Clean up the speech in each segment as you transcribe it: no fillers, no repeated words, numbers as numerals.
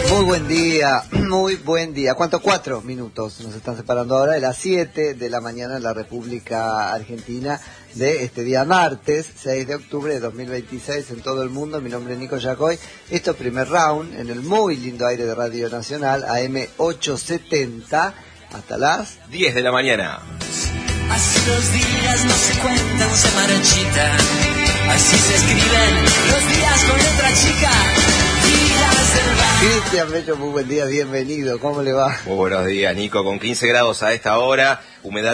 Muy buen día. ¿Cuánto? 4 minutos nos están separando ahora de las 7 de la mañana en la República Argentina de este día martes, 6 de octubre de 2026 en todo el mundo. Mi nombre es Nico Yacoy. Esto es Primer Round en el muy lindo aire de Radio Nacional, AM 870, hasta las 10 de la mañana. Así los días no se cuentan, se marchitan. Así se escriben los días con letra chica. Cristian Bello, muy buen día, bienvenido, ¿cómo le va? Muy buenos días, Nico, con 15 grados a esta hora, humedad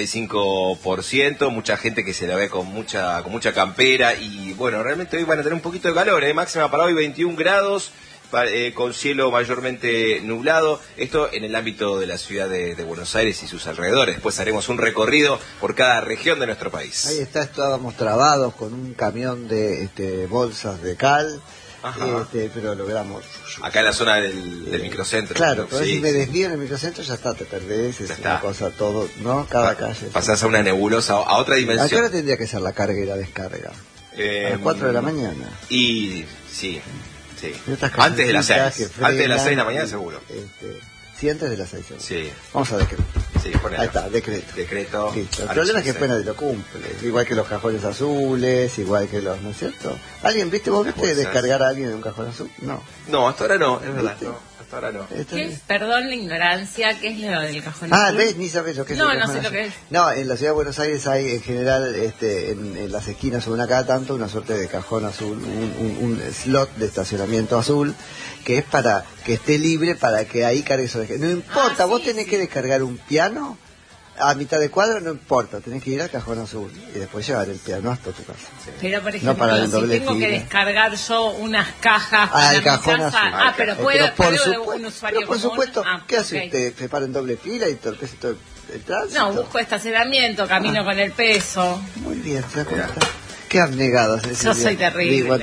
75%, mucha gente que se la ve con mucha campera y bueno, realmente hoy van a tener un poquito de calor, máxima para hoy 21 grados, con cielo mayormente nublado, esto en el ámbito de la ciudad de Buenos Aires y sus alrededores. Después haremos un recorrido por cada región de nuestro país. Ahí está, estábamos trabados con un camión de bolsas de cal. Pero logramos acá en la zona del microcentro. Claro, pero sí, si me desvío en el microcentro ya está, te perdés, es una cosa todo, ¿no? Cada calle. Pasás a una nebulosa, a otra dimensión. ¿A qué hora tendría que ser la carga y la descarga? A las 4 de la mañana. Y sí. Antes de las 6. Antes de las 6 de la mañana seguro. Sí, antes de las 6. Sí. Vamos a decreto. Sí, ahí está, decreto. Listo. El problema es que después nadie lo cumple. Igual que los cajones azules, igual que los, ¿no es cierto? ¿Alguien, vos viste descargar a alguien de un cajón azul? No, hasta ahora no, es verdad. Hasta ahora no. Perdón la ignorancia, ¿qué es lo del cajón azul? ¿Ves? Ni sabes lo que es el cajón azul. No sé lo que es. No, en la ciudad de Buenos Aires hay en general en las esquinas o una cada tanto una suerte de cajón azul, un slot de estacionamiento azul que es para que esté libre para que ahí cargues. No importa, vos tenés que descargar un piano a mitad de cuadra, no importa, tenés que ir al cajón azul y después llevar el piano hasta tu casa. Pero por ejemplo, si tengo que descargar yo unas cajas para el cajón mi casa, azul. pero puedo de un usuario pero por supuesto, ¿qué hace okay. usted? ¿Se para en doble fila y torpece todo el tránsito? No, busco estacionamiento, camino con el peso. Muy bien, ¿se da cuenta? Qué abnegado. Yo soy terrible.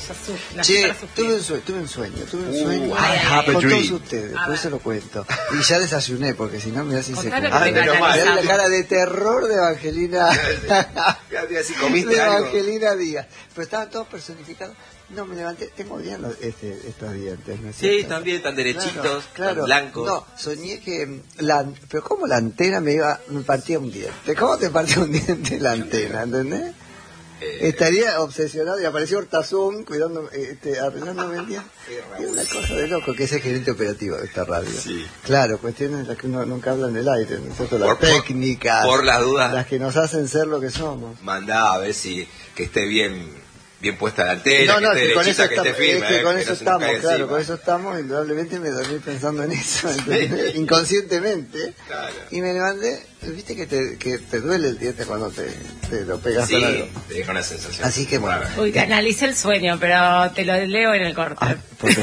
Tuve un sueño con todos ustedes, por eso lo cuento. Y ya desayuné, porque si no, mirá si se come. Mirá la cara de terror de Evangelina. De Evangelina Díaz. Pero estaban todos personificados. No, me levanté, tengo bien estos dientes, ¿no es cierto? Sí, también tan derechitos, claro, tan blancos. No, soñé que pero como la antena me partía un diente. ¿Cómo te partía un diente la antena, entendés? Estaría obsesionado y apareció Hortazún cuidando, arreglándome el día. Es una cosa de loco que es el gerente operativo de esta radio. Sí. Claro, cuestiones de las que uno nunca habla en el aire, ¿no es cierto? Las técnicas, por las dudas, las que nos hacen ser lo que somos. Mandá a ver que esté bien puesta la antena, que esté derechita, que esté firme. Con eso estamos, claro, con eso estamos, indudablemente me dormí pensando en eso, inconscientemente. Claro. Y me levanté, viste que te duele el diente cuando te lo pegas con algo. Te deja una sensación. Así que bueno. Uy, te analicé el sueño, pero te lo leo en el corte. Porque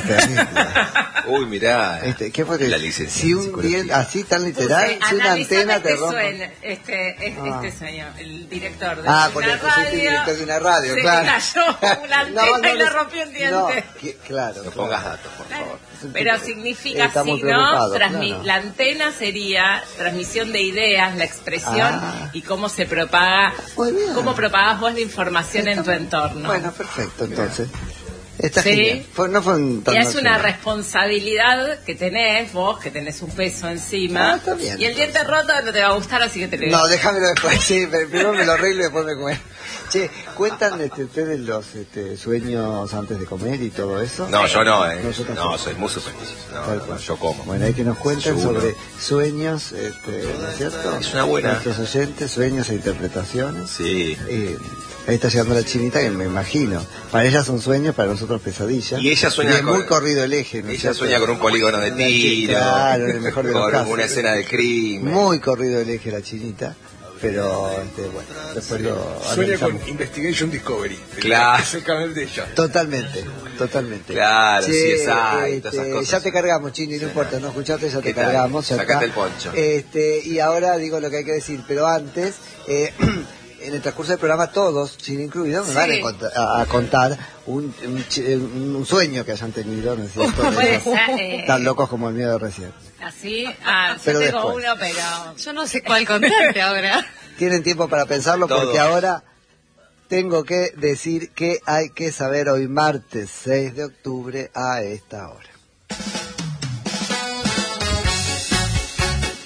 Uy, mirá. ¿Qué fue que la licencia? Si un diente, así tan literal, si una antena te rompe. Este sueño, el director de porque una radio. El director de una radio, se claro. cayó una antena y le rompió un diente. Claro. No pongas datos, por favor. Pero significa así, ¿no? La antena sería transmisión de ideas, la expresión y cómo se propaga, cómo propagas vos la información en tu entorno. Bueno, perfecto, entonces. Está ¿sí? Genial. No fue y es una responsabilidad que tenés vos, que tenés un peso encima. Está bien, y el diente roto no te va a gustar, así que te lo digo. No, déjamelo después, sí, primero me lo arreglo y después me come. Che, ¿cuentan ustedes los sueños antes de comer y todo eso? No, yo no, No, soy muy supersticioso. No, yo como. Bueno, hay que nos cuenten sobre sueños, ¿no es cierto? Es una buena. Nuestros oyentes, sueños e interpretaciones. Sí. Ahí está llegando la chinita, que me imagino. Para ella son sueños, para nosotros pesadillas. Y ella sueña muy corrido el eje, ¿no? Ella sueña con un polígono de tiro. Claro, en el mejor de los casos. Con una escena de crimen. Muy corrido el eje la chinita. Pero, bueno, después lo sueña con Investigation Discovery. Claro. Es el canal de ella. Totalmente. Claro, sí, exacto, esas cosas. Ya te cargamos, Chini, no importa, no escuchaste, ya te cargamos. Sacate el poncho. Y ahora digo lo que hay que decir, pero antes, en el transcurso del programa todos, Chini incluido, me van a contar un sueño que hayan tenido, ¿no es cierto? Tan locos como el mío de recién. Así, yo tengo después. uno, pero yo no sé cuál contarte ahora. Tienen tiempo para pensarlo Todo. porque ahora tengo que decir que hay que saber hoy martes 6 de octubre a esta hora.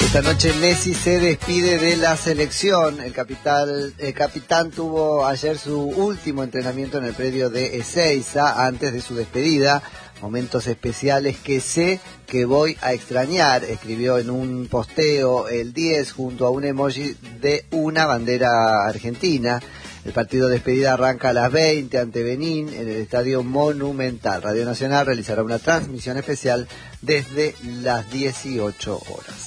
Esta noche Messi se despide de la selección. El capitán tuvo ayer su último entrenamiento en el predio de Ezeiza antes de su despedida. Momentos especiales que sé que voy a extrañar, escribió en un posteo el 10 junto a un emoji de una bandera argentina. El partido de despedida arranca a las 20 ante Benín en el Estadio Monumental. Radio Nacional realizará una transmisión especial desde las 18 horas.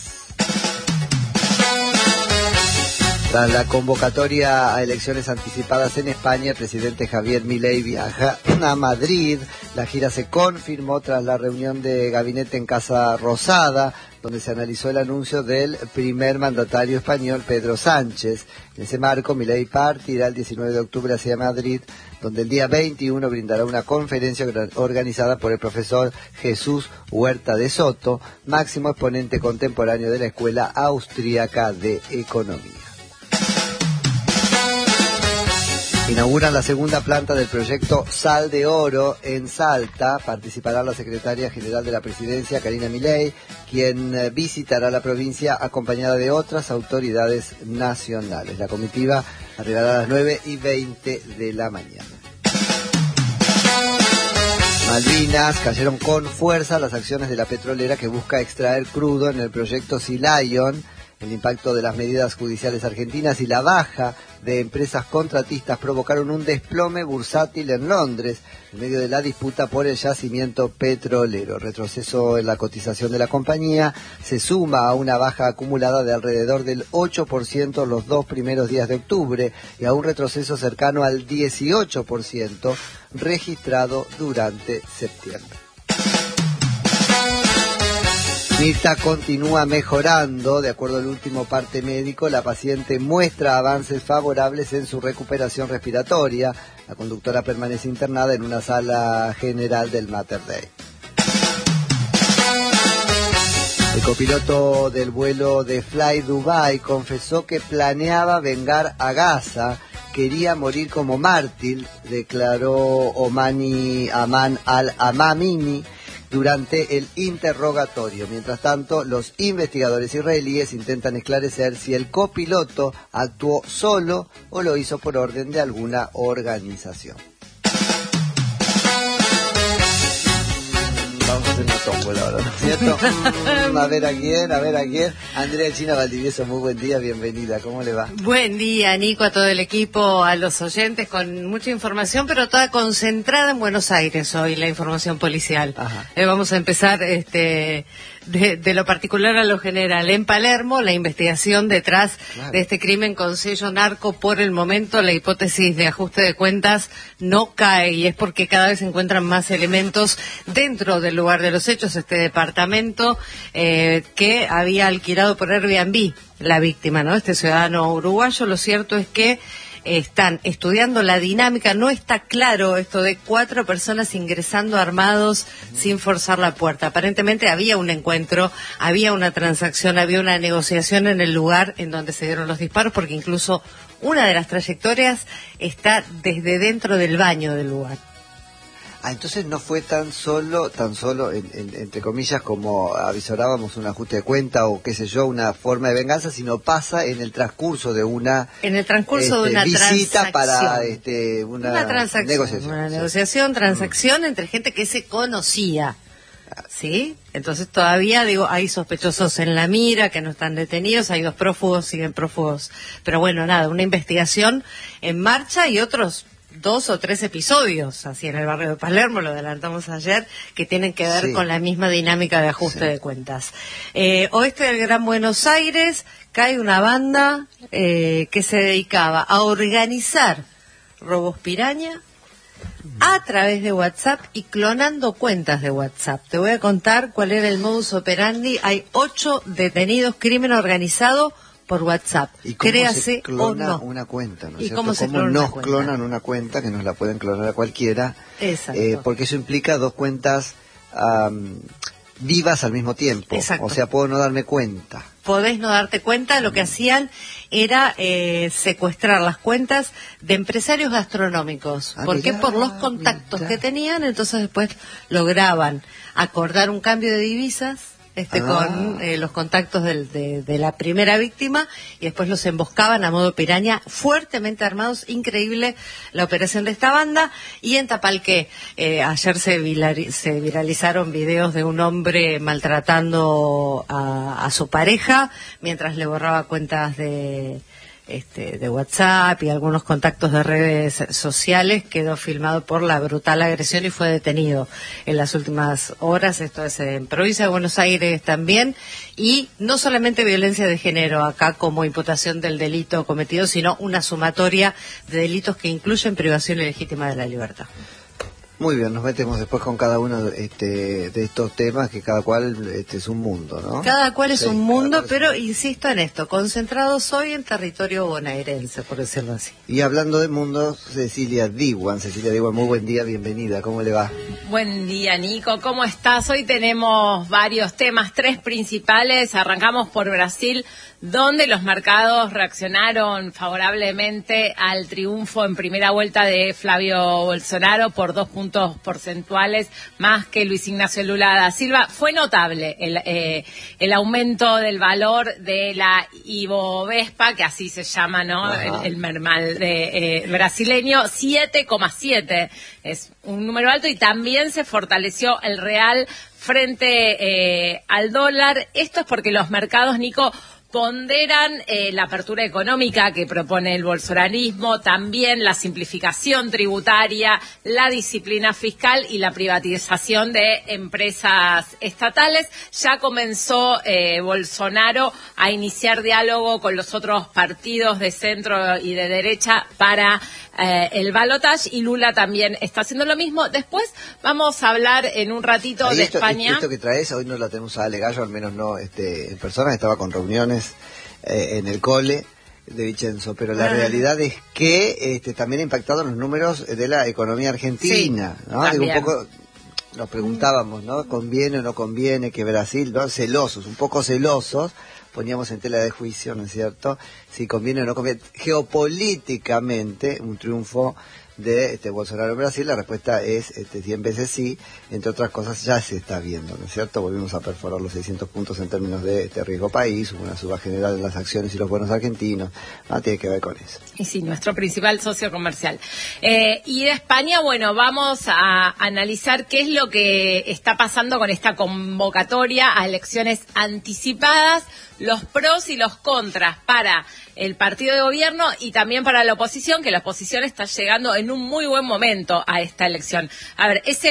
Tras la convocatoria a elecciones anticipadas en España, el presidente Javier Milei viaja a Madrid. La gira se confirmó tras la reunión de gabinete en Casa Rosada, donde se analizó el anuncio del primer mandatario español, Pedro Sánchez. En ese marco, Milei partirá el 19 de octubre hacia Madrid, donde el día 21 brindará una conferencia organizada por el profesor Jesús Huerta de Soto, máximo exponente contemporáneo de la Escuela Austríaca de Economía. Inauguran la segunda planta del proyecto Sal de Oro en Salta. Participará la secretaria general de la presidencia, Karina Milei, quien visitará la provincia acompañada de otras autoridades nacionales. La comitiva arribará a las 9:20 de la mañana. Malvinas, cayeron con fuerza las acciones de la petrolera que busca extraer crudo en el proyecto Sea Lion. El impacto de las medidas judiciales argentinas y la baja de empresas contratistas provocaron un desplome bursátil en Londres, en medio de la disputa por el yacimiento petrolero. Retroceso en la cotización de la compañía se suma a una baja acumulada de alrededor del 8% los 2 primeros días de octubre y a un retroceso cercano al 18% registrado durante septiembre. Mirta continúa mejorando. De acuerdo al último parte médico, la paciente muestra avances favorables en su recuperación respiratoria. La conductora permanece internada en una sala general del Mater Dei. El copiloto del vuelo de Fly Dubai confesó que planeaba vengar a Gaza. Quería morir como mártir, declaró Omani Aman al-Amamini durante el interrogatorio. Mientras tanto, los investigadores israelíes intentan esclarecer si el copiloto actuó solo o lo hizo por orden de alguna organización. Vamos a hacer una tómbola ahora, ¿no es cierto? A ver a quién. Andrea China Valdivieso, muy buen día, bienvenida, ¿cómo le va? Buen día, Nico, a todo el equipo, a los oyentes, con mucha información, pero toda concentrada en Buenos Aires hoy, la información policial. Vamos a empezar de lo particular a lo general. En Palermo, la investigación detrás de este crimen con sello narco, por el momento la hipótesis de ajuste de cuentas no cae, y es porque cada vez se encuentran más elementos dentro del lugar de los hechos. Este departamento que había alquilado por Airbnb la víctima, ¿no? Este ciudadano uruguayo. Lo cierto es que están estudiando la dinámica. No está claro esto de 4 personas ingresando armados sin forzar la puerta. Aparentemente había un encuentro, había una transacción, había una negociación en el lugar en donde se dieron los disparos, porque incluso una de las trayectorias está desde dentro del baño del lugar. Entonces no fue tan solo, entre comillas, como avisorábamos, un ajuste de cuenta o qué sé yo, una forma de venganza, sino pasa en el transcurso de una visita para una transacción, negociación. Una negociación, transacción entre gente que se conocía. ¿Sí? Entonces todavía, hay sospechosos en la mira que no están detenidos, hay 2 prófugos, siguen prófugos. Pero bueno, nada, una investigación en marcha y otros 2 o 3 episodios, así en el barrio de Palermo, lo adelantamos ayer, que tienen que ver con la misma dinámica de ajuste de cuentas. Oeste del Gran Buenos Aires, cae una banda que se dedicaba a organizar robos piraña a través de WhatsApp y clonando cuentas de WhatsApp. Te voy a contar cuál era el modus operandi. Hay 8 detenidos, crimen organizado por WhatsApp. ¿Y cómo créase se clona o no una cuenta? ¿No es ¿Y cierto? cómo se ¿Cómo clona nos clonan una cuenta, que nos la pueden clonar a cualquiera? Exacto. Porque eso implica 2 cuentas vivas al mismo tiempo. Exacto. O sea, puedo no darme cuenta. Podés no darte cuenta. Lo que hacían era secuestrar las cuentas de empresarios gastronómicos. ¿Por qué? Por los contactos que tenían. Entonces después lograban acordar un cambio de divisas con los contactos de la primera víctima, y después los emboscaban a modo piraña, fuertemente armados. Increíble la operación de esta banda. Y en Tapalqué, ayer se viralizaron videos de un hombre maltratando a su pareja mientras le borraba cuentas de WhatsApp y algunos contactos de redes sociales. Quedó filmado por la brutal agresión y fue detenido en las últimas horas. Esto es en provincia de Buenos Aires también. Y no solamente violencia de género acá como imputación del delito cometido, sino una sumatoria de delitos que incluyen privación ilegítima de la libertad. Muy bien, nos metemos después con cada uno de estos temas, que cada cual es un mundo, ¿no? Cada cual es un mundo, pero insisto en esto, concentrados hoy en territorio bonaerense, por decirlo así. Y hablando de mundo, Cecilia Diwan, muy buen día, bienvenida, ¿cómo le va? Buen día, Nico, ¿cómo estás? Hoy tenemos varios temas, 3 principales. Arrancamos por Brasil, donde los mercados reaccionaron favorablemente al triunfo en primera vuelta de Flavio Bolsonaro por 2 puntos porcentuales más que Luis Ignacio Lula da Silva. Fue notable el aumento del valor de la Ibovespa, que así se llama, ¿no? El mermal brasileño, 7,7. Es un número alto, y también se fortaleció el real frente al dólar. Esto es porque los mercados, Nico, ponderan la apertura económica que propone el bolsonarismo, también la simplificación tributaria, la disciplina fiscal y la privatización de empresas estatales. Ya comenzó Bolsonaro a iniciar diálogo con los otros partidos de centro y de derecha para el balotaje, y Lula también está haciendo lo mismo. Después vamos a hablar en un ratito de España. Esto que traes, hoy no la tenemos a Ale Gallo, al menos no en persona, estaba con reuniones en el cole de Vicenzo, pero la realidad es que también ha impactado en los números de la economía argentina, sí, ¿no? Un poco nos preguntábamos, ¿no? ¿Conviene o no conviene que Brasil, ¿no? Un poco celosos, poníamos en tela de juicio, ¿no es cierto?, si conviene o no conviene. Geopolíticamente, un triunfo de Bolsonaro en Brasil, la respuesta es 100 veces sí. Entre otras cosas, ya se está viendo, ¿no es cierto? Volvimos a perforar los 600 puntos en términos de riesgo país, hubo una suba general en las acciones y los bonos argentinos, ¿no? Tiene que ver con eso. Y sí, nuestro principal socio comercial. Y de España, bueno, vamos a analizar qué es lo que está pasando con esta convocatoria a elecciones anticipadas, los pros y los contras para el partido de gobierno y también para la oposición, que la oposición está llegando en un muy buen momento a esta elección. A ver, es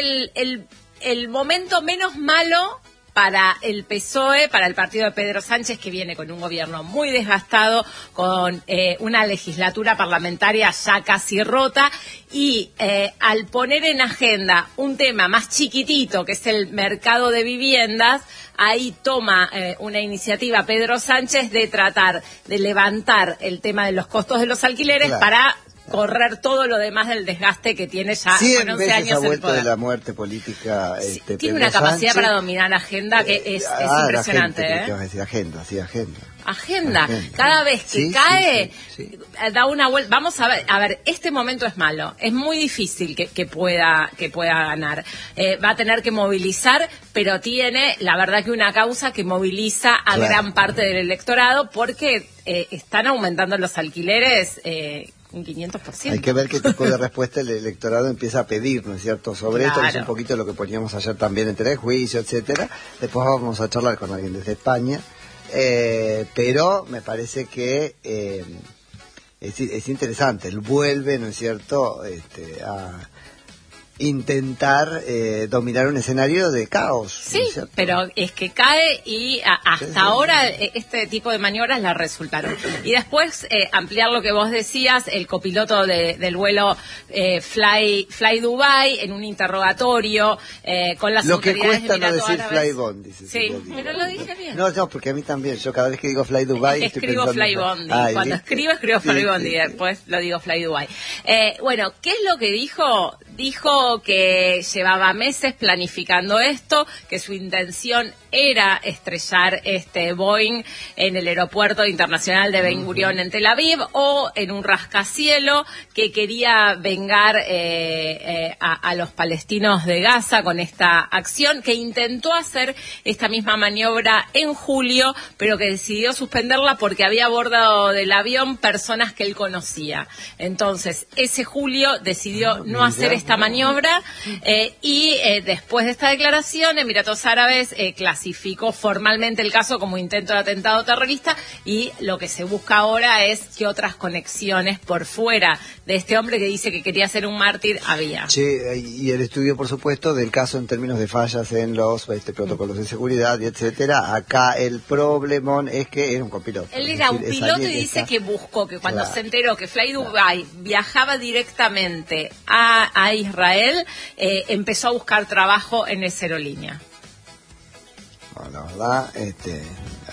el momento menos malo para el PSOE, para el partido de Pedro Sánchez, que viene con un gobierno muy desgastado, con una legislatura parlamentaria ya casi rota, y al poner en agenda un tema más chiquitito, que es el mercado de viviendas, ahí toma una iniciativa Pedro Sánchez de tratar de levantar el tema de los costos de los alquileres, claro, para correr todo lo demás del desgaste que tiene ya 11 años en el poder. De la muerte política. Sí, tiene una capacidad para dominar la agenda que es impresionante. ¿Qué vas a decir? Agenda. Agenda. Cada vez que cae, da una vuelta. Vamos a ver, este momento es malo. Es muy difícil que pueda ganar. Va a tener que movilizar, pero tiene, la verdad, que una causa que moviliza a gran parte del electorado, porque están aumentando los alquileres un 500%. Hay que ver qué tipo de respuesta el electorado empieza a pedir, ¿no es cierto?, sobre esto, que es un poquito lo que poníamos ayer también en telejuicio, etcétera. Después vamos a charlar con alguien desde España, pero me parece que es interesante. Él vuelve, ¿no es cierto?, a intentar dominar un escenario de caos. Sí, ¿no? Pero es que cae, y hasta ahora este tipo de maniobras la resultaron. Y después ampliar lo que vos decías, el copiloto del vuelo Fly Dubai en un interrogatorio con las autoridades de Emiratos Árabes. Lo que cuesta no decir Fly Bondi. Sí, pero lo dije bien. No, porque a mí también. Yo cada vez que digo Fly Dubai escribo Fly Bondi. Cuando escribo Fly Bondi, después lo digo Fly Dubai. Bueno, ¿qué es lo que dijo? dijo que llevaba meses planificando esto, que su intención era estrellar este Boeing en el aeropuerto internacional de Ben Gurión en Tel Aviv o en un rascacielo, que quería vengar a los palestinos de Gaza con esta acción, que intentó hacer esta misma maniobra en julio, pero que decidió suspenderla porque había a bordo del avión personas que él conocía. Entonces, ese julio decidió no hacer esta maniobra y después de esta declaración, Emiratos Árabes clasificó formalmente el caso como intento de atentado terrorista, y lo que se busca ahora es qué otras conexiones por fuera de este hombre que dice que quería ser un mártir había. Y el estudio, por supuesto, del caso en términos de fallas en los protocolos de seguridad y etcétera. Acá el problemón es que era un copiloto. Él era un piloto y dice que buscó, que cuando se enteró que Fly Dubai viajaba directamente a Israel, empezó a buscar trabajo en esa aerolínea. Bueno, la verdad,